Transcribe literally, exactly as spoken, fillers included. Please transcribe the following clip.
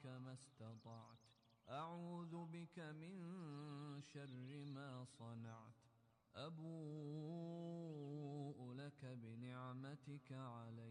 ما استطعت، أعوذ بك من شر ما صنعت، أبوء لك بنعمتك علي